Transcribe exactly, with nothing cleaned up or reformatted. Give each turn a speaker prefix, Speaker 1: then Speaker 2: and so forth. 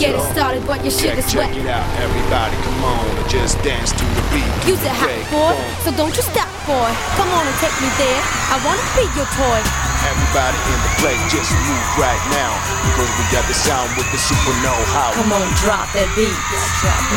Speaker 1: Get it started, but you should have
Speaker 2: Check
Speaker 1: sweat.
Speaker 2: it out, everybody, come on and just dance to the beat.
Speaker 1: You's a hot boy, so don't you stop, boy. Come on and take me there. I wanna be your toy.
Speaker 2: Everybody in the place, just move right now, because we got the sound with the super know-how.
Speaker 3: Come on, drop that beat.